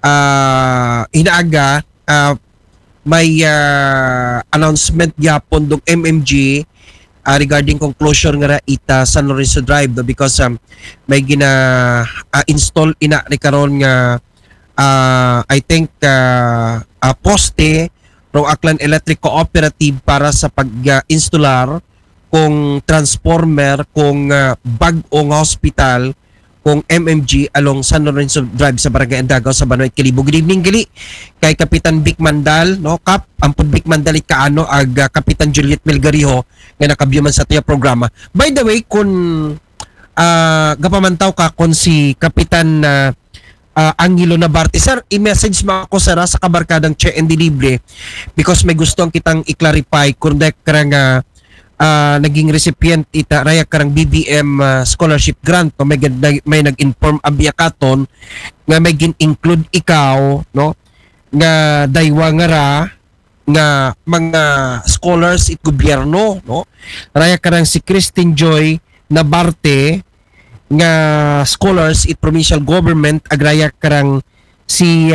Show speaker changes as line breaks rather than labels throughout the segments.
inaaga may announcement gyapon dong MMG regarding conclusion nga ita San Lorenzo Drive because may gina install ina ni karon nga I think poste from Aklan Electric Cooperative para sa pag-installar kung transformer kung bag-ong hospital kung MMG along San Lorenzo Drive sa Barangay Andagaw sa Banoy Kilibo. Good evening gali kay Kapitan Vic Mandal, no Kap, ampun Vic Mandal kaano ag Kapitan Juliet Melgariho nga nakabyuman sa tiya programa. By the way, kung gapamantaw ka kung si Kapitan Angelo Nabarte, sir, i-message mo ako sir sa kabarkadang Che and Libre because may gusto kitang i-clarify kung karang naging recipient ita raya karang BBM scholarship grant no may nag-inform abiyakaton nga may gin-include ikaw no nga daywa nga ra nga mga scholars it gobyerno no raya karang si Christine Joy Nabarte nga scholars it provincial government agraya karang si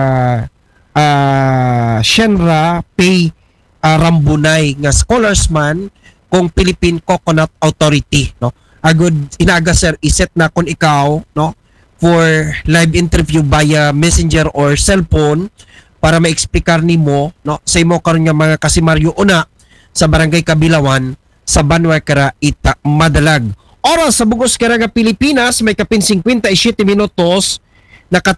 Shenra Pay Rambunay nga scholars man kung Philippine Coconut Authority no agud inaga sir iset na kon ikaw no for live interview via messenger or cellphone para ma-explicar nimo no sa imo karon nga mga kasimaryo una sa Barangay Kabilawan sa Banwa Kara Ita Madalag. Oras sa bugos kara nga Pilipinas may kapin 57 minutos naka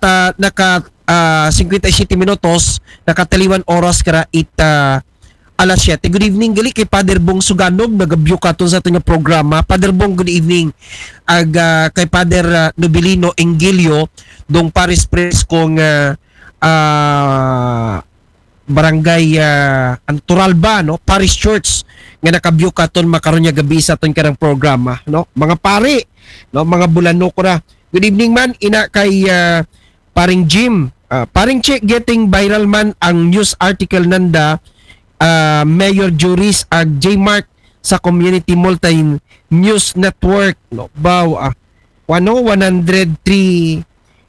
57 minutos nakataliwan oras kara ita alas 7. Good evening gali kay Father Bong Suganog nagabyo katon sa ating programa. Father Bong, good evening. Ag kay Father Nobilino Engilio dong Paris Press kong barangay Anturalba no Paris Church nga nakabyo katon makaron nya gabi sa ating karang programa no mga pari no mga bulano ko na. Good evening man ina kay paring Jim. Paring Che, getting viral man ang news article nanda Mayor Juris ag J Mark sa Community Multi News Network no baw 103,000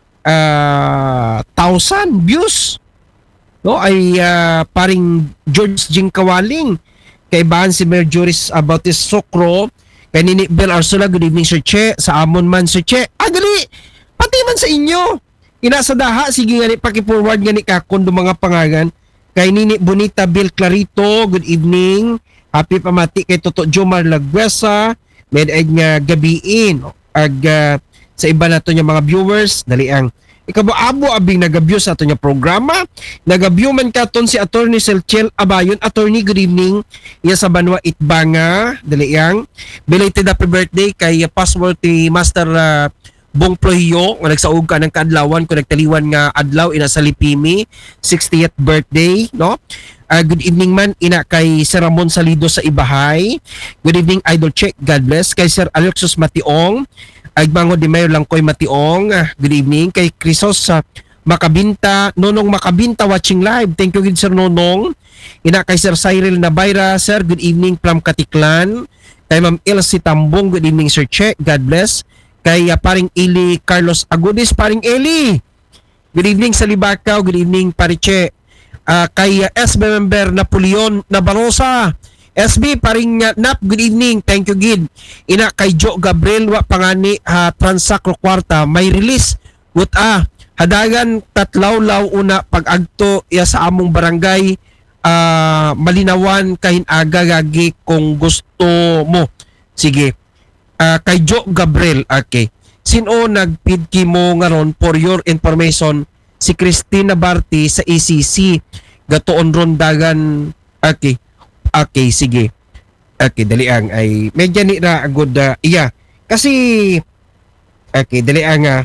views no ay paring George Jing Kawaling kay bahan si Mayor Juris about this Sokro kay Nini Bel Arsula. Good evening Sir Che sa amon man Sir Che agali pati man sa inyo ina sa daha sige nga ni paki-forward nga ni kakon do mga pangagan kay Nini Bonita Bill Clarito. Good evening. Happy pamati kay Toto Jomar Laguesa. Med-ed nga gabiin. Ag sa iba nato niya mga viewers, dali ang ikabo-abo abing nagabyo sa ato niya programa. Nagabyo man katon si Attorney Selchel Abayon. Attorney, good evening. Iya sa Banwa Itbanga. Dali ang belated happy birthday kay password ni Master Bong Plohiyo nga nagsaog ka ng kaadlawan kung nagtaliwan nga adlaw ina sa Lipimi 60th birthday no. Good evening man ina kay Sir Ramon Salido sa Ibahay. Good evening Idol Check, God bless. Kay Sir Alexis Mationg Agbango di Mayor Langkoy Mationg. Good evening kay Crisos Makabinta, Nonong Makabinta watching live. Thank you good Sir Nonong. Ina kay Sir Cyril Nabayra, Sir, good evening from Katiklan. Kay Ma'am Elsie Tambong, good evening Sir Check, God bless. Kay paring Eli Carlos Agudis, paring Eli. Good evening sa Libakaw, good evening Pariche. Kay SB member Napoleon Nabarosa. SB paring Nap, good evening. Thank you gid. Ina kay Joe Gabriel wa pangani Transacro Kwarta may release with hadagan tatlawlaw una pag-agto ya sa among barangay Malinawan kahin aga gagi kung gusto mo. Sige. Kay Joe Gabriel, okay. Sino nagpidki mo ngaron for your information si Christina Barti sa ACC gatoon ron dagan. Okay. Okay, sige. Okay, dali ang ay medyo ni na agud iya. Kasi okay, dali ang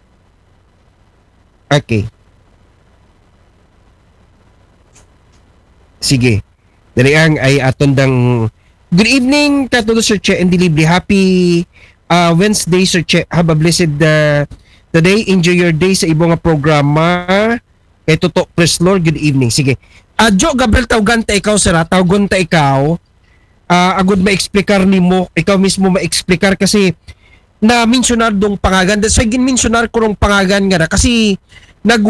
okay. Sige. Dali ang ay atondang good evening, Katudo Sir Che and Delivery. Happy Wednesday, Sir Che. Have a blessed today. Enjoy your day sa ibong programa. Kay Toto Preslor, good evening. Sige. Jo Gabriel, tawgan ta ikaw, sir. Tawgon ta ikaw. Agud ma-explicar ni mo. Ikaw mismo ma-explicar kasi na mensionar dong pangagan. Sa gin mensionar ko rong pangagan nga na. Kasi nag